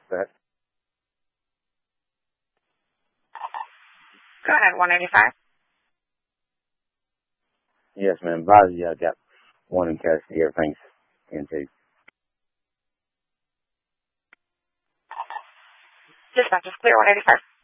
that. Go ahead, 185. Yes, ma'am. Bobby, I got one in custody. Everything's into. Dispatch is clear, 185.